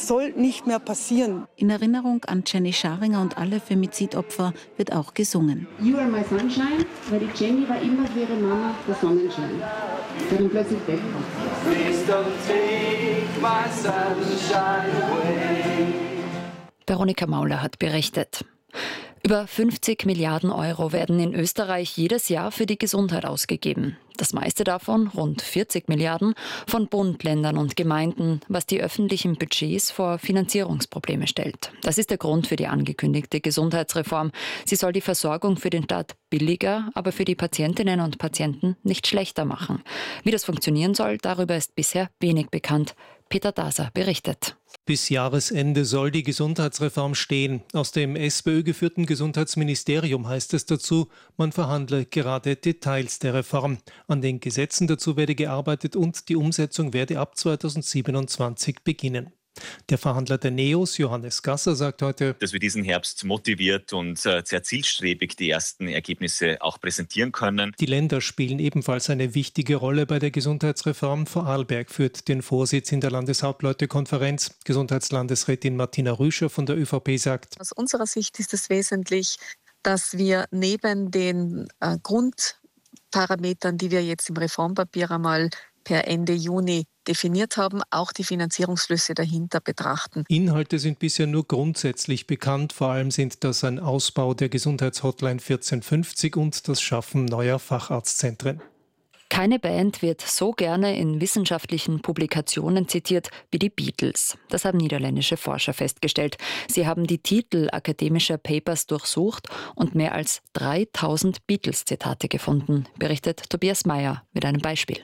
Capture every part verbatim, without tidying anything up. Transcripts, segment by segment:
Das soll nicht mehr passieren. In Erinnerung an Jenny Scharinger und alle Femizidopfer wird auch gesungen. You are my sunshine, weil die Jenny war immer für ihre Mama der Sonnenschein. Der dann plötzlich weg war. Please don't take my sunshine away. Veronika Mauler hat berichtet. Über fünfzig Milliarden Euro werden in Österreich jedes Jahr für die Gesundheit ausgegeben. Das meiste davon, rund vierzig Milliarden, von Bund, Ländern und Gemeinden, was die öffentlichen Budgets vor Finanzierungsprobleme stellt. Das ist der Grund für die angekündigte Gesundheitsreform. Sie soll die Versorgung für den Staat billiger, aber für die Patientinnen und Patienten nicht schlechter machen. Wie das funktionieren soll, darüber ist bisher wenig bekannt. Peter Daser berichtet. Bis Jahresende soll die Gesundheitsreform stehen. Aus dem SPÖ-geführten Gesundheitsministerium heißt es dazu, man verhandle gerade Details der Reform. An den Gesetzen dazu werde gearbeitet und die Umsetzung werde ab zweitausendsiebenundzwanzig beginnen. Der Verhandler der NEOS, Johannes Gasser, sagt heute, dass wir diesen Herbst motiviert und äh, sehr zielstrebig die ersten Ergebnisse auch präsentieren können. Die Länder spielen ebenfalls eine wichtige Rolle bei der Gesundheitsreform. Vorarlberg führt den Vorsitz in der Landeshauptleutekonferenz. Gesundheitslandesrätin Martina Rüscher von der ÖVP sagt, aus unserer Sicht ist es wesentlich, dass wir neben den äh, Grundparametern, die wir jetzt im Reformpapier einmal per Ende Juni definiert haben, auch die Finanzierungsflüsse dahinter betrachten. Inhalte sind bisher nur grundsätzlich bekannt. Vor allem sind das ein Ausbau der Gesundheitshotline vierzehn fünfzig und das Schaffen neuer Facharztzentren. Keine Band wird so gerne in wissenschaftlichen Publikationen zitiert wie die Beatles. Das haben niederländische Forscher festgestellt. Sie haben die Titel akademischer Papers durchsucht und mehr als dreitausend Beatles-Zitate gefunden, berichtet Tobias Meyer mit einem Beispiel.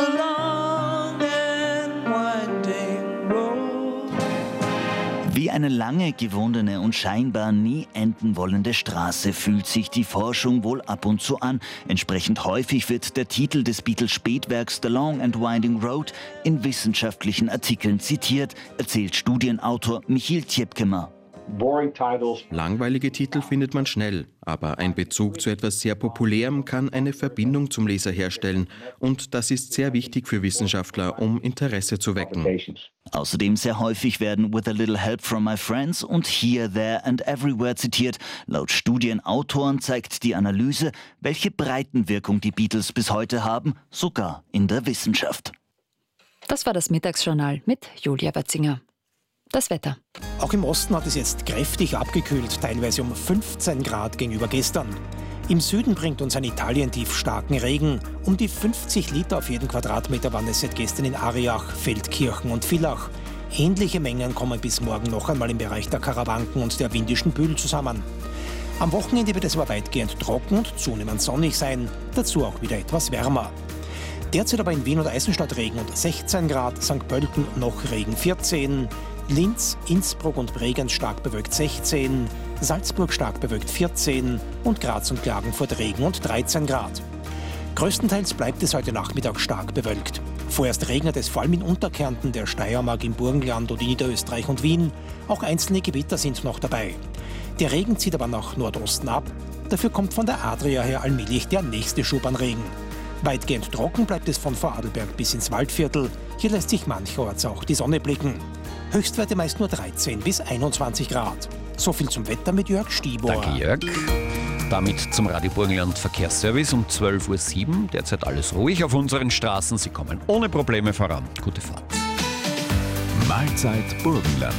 Wie eine lange gewundene und scheinbar nie enden wollende Straße fühlt sich die Forschung wohl ab und zu an. Entsprechend häufig wird der Titel des Beatles-Spätwerks The Long and Winding Road in wissenschaftlichen Artikeln zitiert, erzählt Studienautor Michiel Tjepkemer. Langweilige Titel findet man schnell, aber ein Bezug zu etwas sehr Populärem kann eine Verbindung zum Leser herstellen. Und das ist sehr wichtig für Wissenschaftler, um Interesse zu wecken. Außerdem sehr häufig werden With a Little Help from My Friends und Here, There and Everywhere zitiert. Laut Studienautoren zeigt die Analyse, welche Breitenwirkung die Beatles bis heute haben, sogar in der Wissenschaft. Das war das Mittagsjournal mit Julia Watzinger. Das Wetter. Auch im Osten hat es jetzt kräftig abgekühlt, teilweise um fünfzehn Grad gegenüber gestern. Im Süden bringt uns ein Italientief starken Regen. Um die fünfzig Liter auf jeden Quadratmeter waren es seit gestern in Ariach, Feldkirchen und Villach. Ähnliche Mengen kommen bis morgen noch einmal im Bereich der Karawanken und der Windischen Bühl zusammen. Am Wochenende wird es aber weitgehend trocken und zunehmend sonnig sein, dazu auch wieder etwas wärmer. Derzeit aber in Wien und Eisenstadt Regen und sechzehn Grad, Sankt Pölten noch Regen vierzehn, Linz, Innsbruck und Bregenz stark bewölkt sechzehn, Salzburg stark bewölkt vierzehn und Graz und Klagenfurt Regen und dreizehn Grad. Größtenteils bleibt es heute Nachmittag stark bewölkt. Vorerst regnet es vor allem in Unterkärnten, der Steiermark, im Burgenland und in Niederösterreich und Wien. Auch einzelne Gewitter sind noch dabei. Der Regen zieht aber nach Nordosten ab. Dafür kommt von der Adria her allmählich der nächste Schub an Regen. Weitgehend trocken bleibt es von Vorarlberg bis ins Waldviertel. Hier lässt sich mancherorts auch die Sonne blicken. Höchstwerte meist nur dreizehn bis einundzwanzig Grad. So viel zum Wetter mit Jörg Stibor. Danke, Jörg. Damit zum Radio Burgenland Verkehrsservice um zwölf Uhr sieben. Derzeit alles ruhig auf unseren Straßen. Sie kommen ohne Probleme voran. Gute Fahrt. Mahlzeit Burgenland.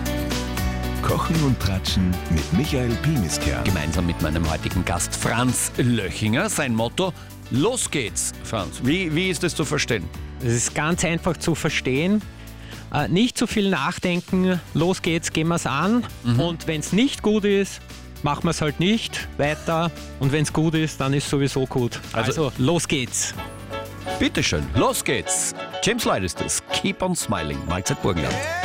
Kochen und Tratschen mit Michael Piemisker. Gemeinsam mit meinem heutigen Gast Franz Löchinger. Sein Motto: Los geht's, Franz. Wie, wie ist das zu verstehen? Es ist ganz einfach zu verstehen. Äh, nicht zu viel nachdenken, los geht's, gehen wir es an. Mhm. Und wenn es nicht gut ist, machen wir es halt nicht weiter. Und wenn es gut ist, dann ist es sowieso gut. Also, also los geht's. Bitteschön, los geht's. James Lloyd ist das. Keep on smiling. Mahlzeit Burgenland.